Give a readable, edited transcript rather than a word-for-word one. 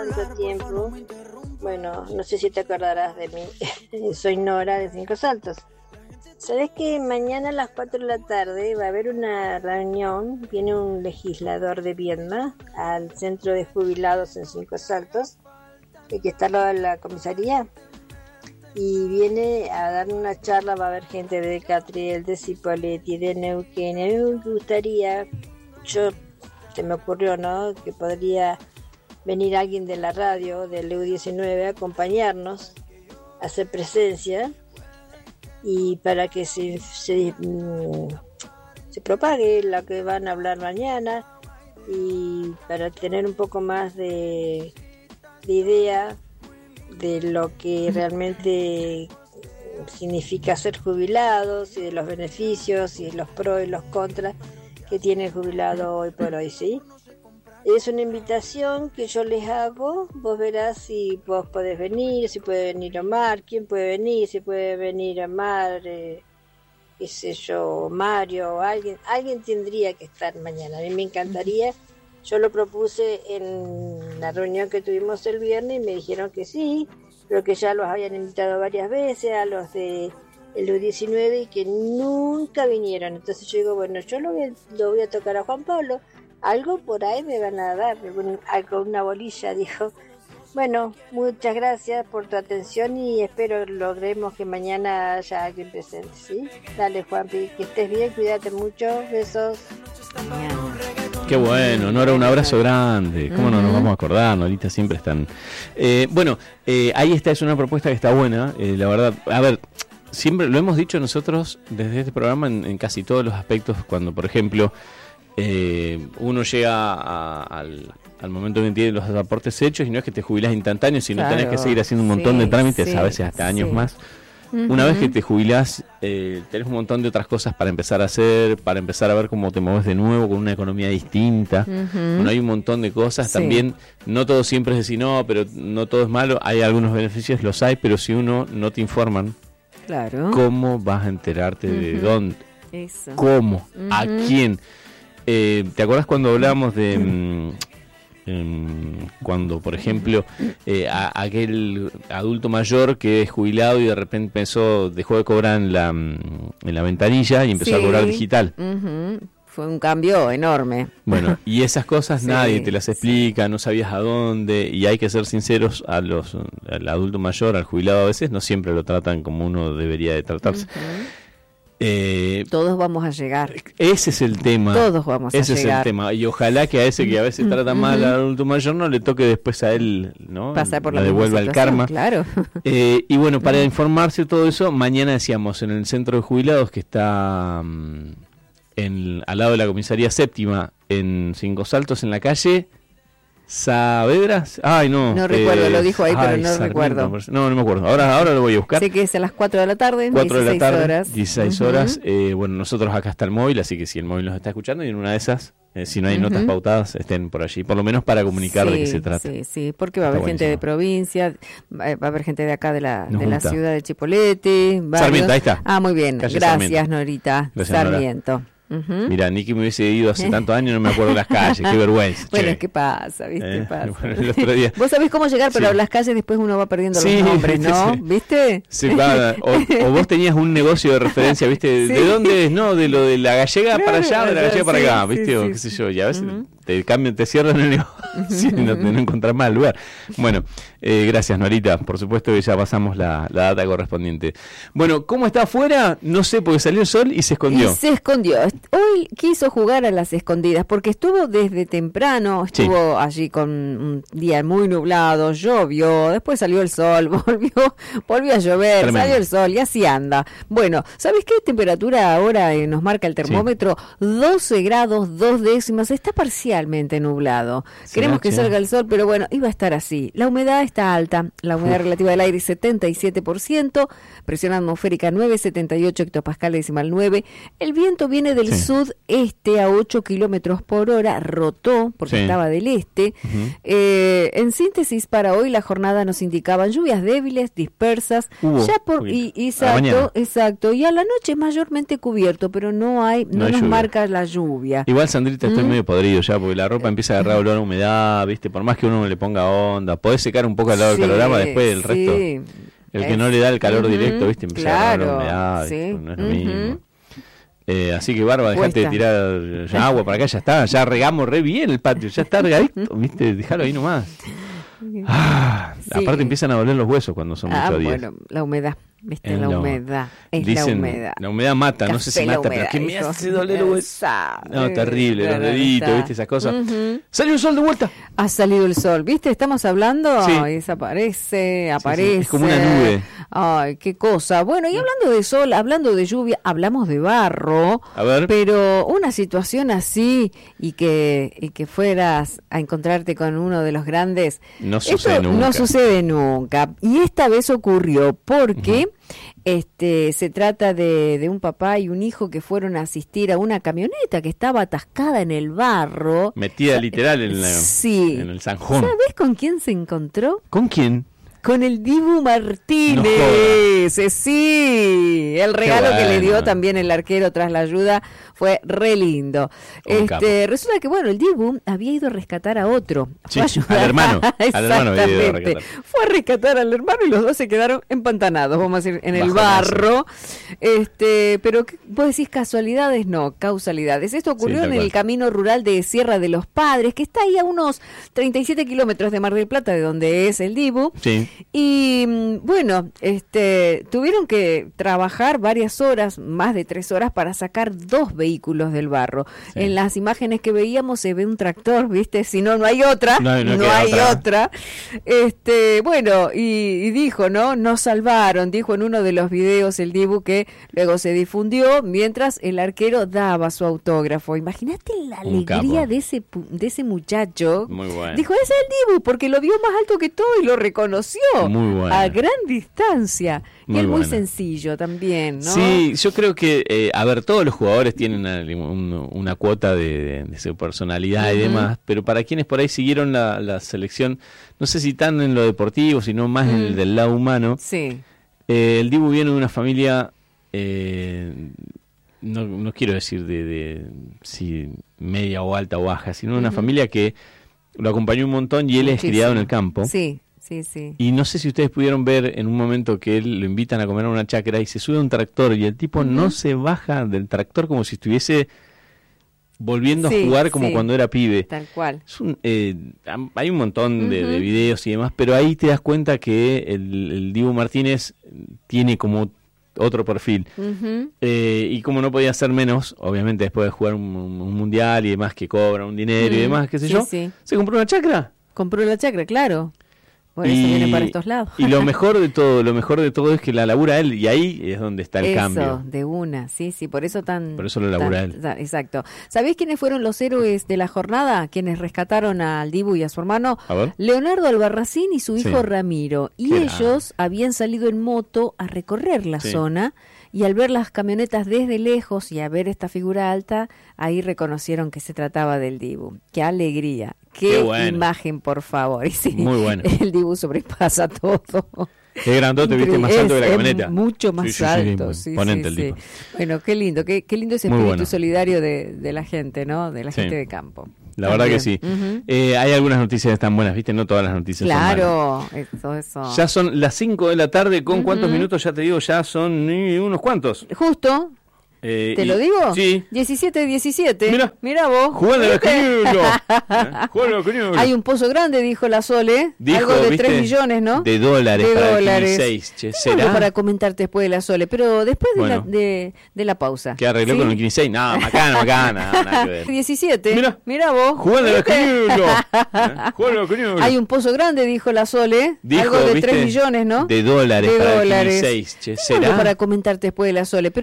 Tanto tiempo. Bueno, no sé si te acordarás de mí. Soy Nora de Cinco Saltos. ¿Sabés que mañana a las 4 de la tarde va a haber una reunión? Viene un legislador de Viedma al centro de jubilados en Cinco Saltos, que está al lado de la comisaría, y viene a dar una charla. Va a haber gente de Catriel, de Cipolletti, de Neuquén. A mí me gustaría, se me ocurrió, ¿no?, que podría venir alguien de la radio, del EU19, a acompañarnos, a hacer presencia, y para que se propague lo que van a hablar mañana, y para tener un poco más de idea de lo que realmente significa ser jubilados, y de los beneficios y los pros y los contras que tiene el jubilado hoy por hoy, ¿sí? Es una invitación que yo les hago. Vos verás si vos podés venir, si puede venir Omar, quién puede venir, si puede venir Omar, qué sé yo, Mario, alguien tendría que estar mañana. A mí me encantaría. Yo lo propuse en la reunión que tuvimos el viernes y me dijeron que sí, pero que ya los habían invitado varias veces a los de el U19 y que nunca vinieron. Entonces yo digo, bueno, yo lo voy a tocar a Juan Pablo. Algo por ahí me van a dar, una bolilla, dijo. Bueno, muchas gracias por tu atención y espero logremos que mañana haya alguien presente, ¿sí? Dale, Juanpi, que estés bien, cuídate mucho, besos. Qué bueno, Nora, un abrazo grande. ¿Cómo no nos vamos a acordar? Norita siempre están. Ahí está, es una propuesta que está buena, la verdad. A ver, siempre lo hemos dicho nosotros desde este programa en casi todos los aspectos, cuando, por ejemplo, uno llega al momento que tiene los aportes hechos y no es que te jubilás instantáneo, sino tenés que seguir haciendo un montón de trámites, a veces hasta años más. Una vez que te jubilás, tenés un montón de otras cosas para empezar a hacer, para empezar a ver cómo te mueves de nuevo con una economía distinta. Bueno, hay un montón de cosas. También, no todo siempre es decir, no, pero no todo es malo. Hay algunos beneficios, los hay, pero si uno no te informan, ¿cómo vas a enterarte de dónde? Eso. ¿Cómo? ¿A quién? ¿Te acuerdas cuando hablábamos de cuando, por ejemplo, aquel adulto mayor que es jubilado y de repente dejó de cobrar en la ventanilla y empezó a cobrar digital? Fue un cambio enorme. Bueno, y esas cosas nadie te las explica, no sabías a dónde, y hay que ser sinceros, al adulto mayor, al jubilado, a veces no siempre lo tratan como uno debería de tratarse. Todos vamos a llegar. Ese es el tema. Todos vamos a llegar. Ese es el tema. Y ojalá que a ese que a veces trata mal al adulto mayor no le toque después a él, ¿no? Pasar por la devuelva el karma. Claro. Y bueno, para informarse de todo eso, mañana decíamos en el centro de jubilados que está al lado de la comisaría séptima en Cinco Saltos, en la calle Saavedra. Ay, no. No recuerdo, lo dijo ahí, pero no recuerdo. No me acuerdo. Ahora lo voy a buscar. Sé que es a las 4 de la tarde, 4 de la tarde, horas. 16 horas. Bueno, nosotros acá está el móvil, así que si el móvil nos está escuchando y en una de esas, si no hay notas pautadas, estén por allí, por lo menos para comunicar de qué se trata. Sí, porque va a haber gente de provincia, va a haber gente de acá de la ciudad de Chipolletti. Sarmiento, ahí está. Muy bien. Calle Gracias, Sarmiento. Norita. Gracias, Sarmiento. Nora. Mira, Nicky me hubiese ido hace tantos años, no me acuerdo las calles, qué vergüenza. Bueno, ¿qué pasa? ¿Viste? Pasa. Bueno, el otro día... Vos sabés cómo llegar, pero las calles después uno va perdiendo los nombres, ¿no? ¿Viste? O vos tenías un negocio de referencia, ¿viste? ¿De dónde es? No, de lo de la gallega para allá, de la gallega para acá, ¿viste? O qué sé yo, y a veces te cambian, te cierran el negocio y no encontrás más el lugar. Bueno, gracias, Norita, por supuesto que ya pasamos la data correspondiente. Bueno, ¿cómo está afuera? No sé, porque salió el sol y se escondió. Hoy quiso jugar a las escondidas porque estuvo desde temprano, estuvo allí con un día muy nublado, llovió, después salió el sol, volvió a llover, salió el sol y así anda. Bueno, ¿sabes qué temperatura ahora nos marca el termómetro? 12 grados, 2 décimas, está parcialmente nublado. Queremos que salga el sol, pero bueno, iba a estar así. La humedad está alta, la humedad relativa del aire es 77%, presión atmosférica 978 hectopascal decimal 9, el viento viene del sudeste a 8 kilómetros por hora, rotó porque estaba del este. En síntesis, para hoy la jornada nos indicaban lluvias débiles, dispersas, exacto, y a la noche mayormente cubierto, pero no nos marca la lluvia. Igual, Sandrita, estoy medio podrido ya porque la ropa empieza a agarrar olor a humedad, ¿viste? Por más que uno le ponga onda, podés secar un poco al lado del calorama, después el resto, el que no le da el calor directo, ¿viste? Empieza a agarrar humedad, ¿viste? No es lo mismo. Así que Barba, dejate de tirar ya agua para acá, ya está, ya regamos re bien el patio, ya está regadito, ¿viste? Dejalo ahí nomás. Aparte empiezan a doler los huesos cuando son muchos días. Bueno, la humedad. ¿Viste? La humedad. Dicen, la humedad. La humedad mata, no sé si mata, pero que me hace doler los huesos. No, terrible, los deditos, ¿viste? Esas cosas. ¡Salió el sol de vuelta! Ha salido el sol, ¿viste? Estamos hablando y desaparece, aparece. Es como una nube. Ay, qué cosa. Bueno, y hablando de sol, hablando de lluvia, hablamos de barro. A ver. Pero una situación así y que fueras a encontrarte con uno de los grandes. No sucede nunca. No sucede nunca. Y esta vez ocurrió porque se trata de un papá y un hijo que fueron a asistir a una camioneta que estaba atascada en el barro. Metida literal en el zanjón. ¿Sabés con quién se encontró? ¿Con quién? Con el Dibu Martínez, sí, el regalo que le dio también el arquero tras la ayuda fue re lindo. Resulta que el Dibu había ido a rescatar a otro, fue a ayudar al hermano, exactamente, fue a rescatar al hermano y los dos se quedaron empantanados, vamos a decir, en el barro. Pero vos decís casualidades, no, causalidades. Esto ocurrió en el camino rural de Sierra de los Padres, que está ahí a unos 37 kilómetros de Mar del Plata, de donde es el Dibu. Sí. Y tuvieron que trabajar varias horas, más de 3 horas, para sacar 2 vehículos del barro. Sí. En las imágenes que veíamos se ve un tractor, ¿viste? Si no, no hay otra. No hay otra. Y dijo, ¿no? Nos salvaron, dijo en uno de los videos el Dibu, que luego se difundió mientras el arquero daba su autógrafo. Imagínate la alegría de ese muchacho. Muy bueno. Dijo, ese es el Dibu, porque lo vio más alto que todo y lo reconoció. Muy bueno. A gran distancia. Y es muy sencillo también, ¿no? Sí, yo creo que, todos los jugadores tienen una cuota de su personalidad y demás, pero para quienes por ahí siguieron la selección, no sé si tan en lo deportivo, sino más en el del lado humano, el Dibu viene de una familia, no quiero decir de si media o alta o baja, sino una familia que lo acompañó un montón y él es criado en el campo. Sí. Y no sé si ustedes pudieron ver en un momento que él lo invitan a comer a una chacra y se sube a un tractor y el tipo no se baja del tractor como si estuviese volviendo a jugar como cuando era pibe. Tal cual. Hay un montón de videos y demás, pero ahí te das cuenta que el Dibu Martínez tiene como otro perfil. Y como no podía ser menos, obviamente después de jugar un mundial y demás que cobra un dinero y demás, qué sé yo, se compró una chacra. Compró la chacra, claro. Por eso viene para estos lados. Y lo mejor de todo es que la labura él, y ahí es donde está el cambio. De una, sí, por eso lo labura él. Exacto. ¿Sabés quiénes fueron los héroes de la jornada? Quienes rescataron al Dibu y a su hermano. Leonardo Albarracín y su hijo Ramiro. Y ellos habían salido en moto a recorrer la zona. Y al ver las camionetas desde lejos y a ver esta figura alta, ahí reconocieron que se trataba del Dibu. ¡Qué alegría! ¡Qué imagen, por favor! Y muy bueno. El Dibu sobrepasa todo. Es grandote, viste, más alto que la camioneta. Mucho más alto. Ponente el tipo. Bueno, qué lindo ese espíritu solidario de la gente, ¿no? De la gente de campo. La verdad que sí. Hay algunas noticias que están buenas, ¿viste? No todas las noticias son malas. Eso. Ya son las 5 de la tarde, ¿con cuántos minutos? Ya te digo, ya son unos cuantos. Justo. ¿Te lo digo? Sí. 17-17. Mira vos. Jugando a Cañuelo. Hay un pozo grande, dijo la Sole. Algo de 3 millones, ¿no? De dólares para el 16. ¿Será? Para comentarte después de la Sole, pero después de la pausa. ¿Qué arregló con el 15? No, macana. Nada que ver. 17. Mira vos. Jugando a Cañuelo. Hay un pozo grande, dijo la Sole. Algo de 3 millones, ¿no? De dólares para el 16. ¿Será? Para comentarte después de la Sole.